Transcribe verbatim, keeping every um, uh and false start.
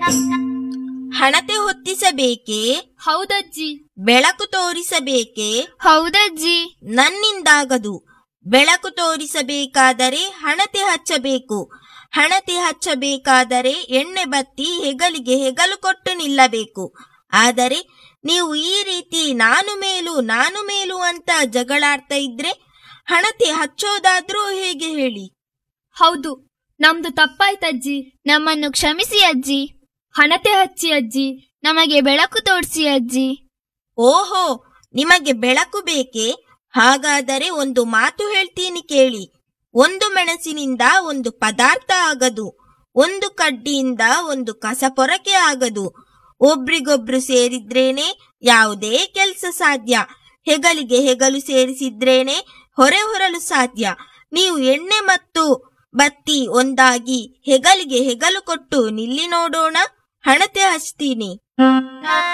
ಹಣತೆ ಹೊತ್ತಿಸಬೇಕೇ? ಹೌದಜ್ಜಿ. ಬೆಳಕು ತೋರಿಸಬೇಕೇ? ಹೌದಜ್ಜಿ. ನನ್ನಿಂದಾಗದು. ಬೆಳಕು ತೋರಿಸಬೇಕಾದರೆ ಹಣತೆ ಹಚ್ಚಬೇಕು. ಹಣತೆ ಹಚ್ಚಬೇಕಾದರೆ ಎಣ್ಣೆ ಬತ್ತಿ ಹೆಗಲಿಗೆ ಹೆಗಲು ಕೊಟ್ಟು ನಿಲ್ಲಬೇಕು. ಆದರೆ ನೀವು ಈ ರೀತಿ ನಾನು ಮೇಲು ನಾನು ಮೇಲು ಅಂತ ಜಗಳಾಡ್ತಾ ಇದ್ರೆ ಹಣತೆ ಹಚ್ಚೋದಾದ್ರೂ ಹೇಗೆ ಹೇಳಿ? ಹೌದು, ನಮ್ದು ತಪ್ಪಾಯ್ತಜ್ಜಿ. ನಮ್ಮನ್ನು ಕ್ಷಮಿಸಿ ಅಜ್ಜಿ. ಹಣತೆ ಹಚ್ಚಿ ಅಜ್ಜಿ. ನಮಗೆ ಬೆಳಕು ತೋರಿಸಿ ಅಜ್ಜಿ. ಓಹೋ, ನಿಮಗೆ ಬೆಳಕು ಬೇಕೇ? ಹಾಗಾದರೆ ಒಂದು ಮಾತು ಹೇಳ್ತೀನಿ ಕೇಳಿ. ಒಂದು ಮೆಣಸಿನಿಂದ ಒಂದು ಪದಾರ್ಥ ಆಗದು, ಒಂದು ಕಡ್ಡಿಯಿಂದ ಒಂದು ಕಸ ಪೊರಕೆ ಆಗದು. ಒಬ್ರಿಗೊಬ್ರು ಸೇರಿದ್ರೇನೆ ಯಾವುದೇ ಕೆಲಸ ಸಾಧ್ಯ. ಹೆಗಲಿಗೆ ಹೆಗಲು ಸೇರಿಸಿದ್ರೇನೆ ಹೊರೆ ಹೊರಲು ಸಾಧ್ಯ. ನೀವು ಎಣ್ಣೆ ಮತ್ತು ಬತ್ತಿ ಒಂದಾಗಿ ಹೆಗಲಿಗೆ ಹೆಗಲು ಕೊಟ್ಟು ನಿಲ್ಲಿ ನೋಡೋಣ. ಹಣತೆ ಹಚ್ತೀನಿ.